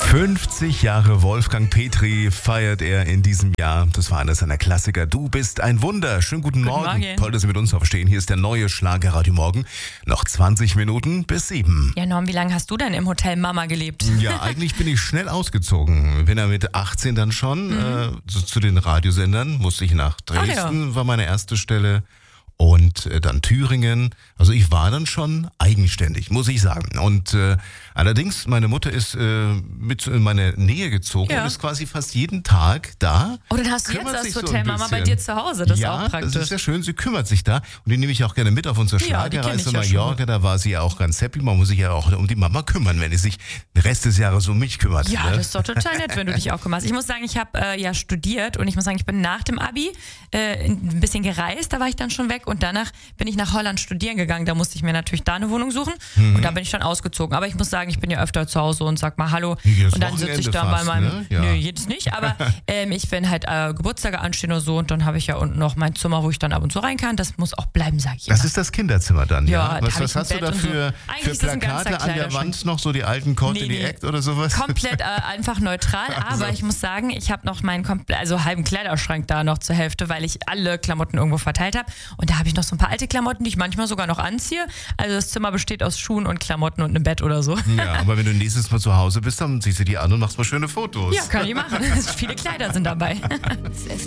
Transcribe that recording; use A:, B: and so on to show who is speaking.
A: 50 Jahre Wolfgang Petri feiert er in diesem Jahr. Das war einer seiner Klassiker. Du bist ein Wunder. Schönen guten Morgen. Toll, dass Sie mit uns aufstehen. Hier ist der neue Schlagerradio Morgen. Noch 20 Minuten bis 7.
B: Ja, Norm, wie lange hast du denn im Hotel Mama gelebt?
A: Ja, eigentlich bin ich schnell ausgezogen. Bin ja mit 18 dann schon zu den Radiosendern. Musste ich nach Dresden, war meine erste Stelle. Und dann Thüringen. Also ich war dann schon eigenständig, muss ich sagen. Und allerdings, meine Mutter ist mit in meine Nähe gezogen und ist quasi fast jeden Tag da.
B: Oh, dann hast du jetzt das Hotel Mama bei dir zu Hause. Das ist auch praktisch.
A: Das ist sehr schön. Sie kümmert sich da. Und die nehme ich auch gerne mit auf unsere Schlagerreise Mallorca. Da war sie ja auch ganz happy. Man muss sich ja auch um die Mama kümmern, wenn sie sich den Rest des Jahres um mich kümmert.
B: Ja, das ist doch total nett, wenn du dich auch kümmerst. Ich muss sagen, ich habe ja studiert und ich muss sagen, ich bin nach dem Abi ein bisschen gereist. Da war ich dann schon weg. Und danach bin ich nach Holland studieren gegangen. Da musste ich mir natürlich da eine Wohnung suchen. Und da bin ich dann ausgezogen. Aber ich muss sagen, ich bin ja öfter zu Hause und sag mal Hallo.
A: Jedes
B: und dann sitze ich da bei meinem...
A: Ne? Ja.
B: Nö, jedes nicht. Aber ich bin halt Geburtstage anstehen oder so. Und dann habe ich ja unten noch mein Zimmer, wo ich dann ab und zu rein kann. Das muss auch bleiben, sag ich immer.
A: Das ist das Kinderzimmer dann, ja?
B: Ja,
A: Was hast du da für Plakate an der Wand noch? So die alten Courtney Act oder sowas?
B: Komplett einfach neutral. Aber ich muss sagen, ich habe noch meinen halben Kleiderschrank da noch zur Hälfte, weil ich alle Klamotten irgendwo verteilt habe. Und da habe ich noch so ein paar alte Klamotten, die ich manchmal sogar noch anziehe. Also das Zimmer besteht aus Schuhen und Klamotten und einem Bett oder so.
A: Ja, aber wenn du nächstes Mal zu Hause bist, dann ziehst du die an und machst mal schöne Fotos.
B: Ja, kann ich machen. Viele Kleider sind dabei.